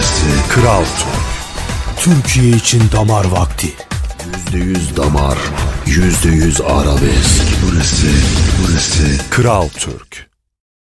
burası. Kral Türk. Türkiye için damar vakti. %100 damar, %100 arabesk. Burası. Kral Türk.